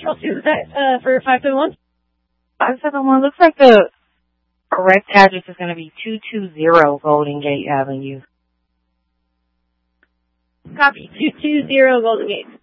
I'll do that for 571. 571 looks like the correct address is going to be 220 Golden Gate Avenue. Copy. 220 Golden Gate.